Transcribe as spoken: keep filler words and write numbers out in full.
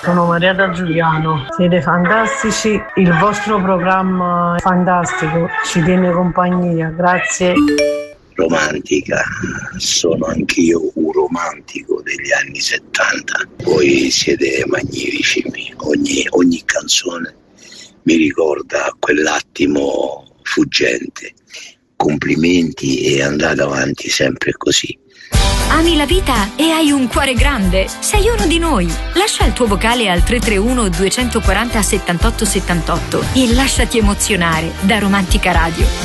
sono Maria da Giuliano. Siete fantastici, il vostro programma è fantastico, ci tiene compagnia, grazie. Romantica, sono anch'io un romantico degli anni settanta, voi siete magnifici, ogni, ogni canzone mi ricorda quell'attimo fuggente. Complimenti e andate avanti sempre così. Ami la vita e hai un cuore grande? Sei uno di noi. Lascia il tuo vocale al tre tre uno due quattro zero settantotto settantotto e lasciati emozionare da Romantica Radio.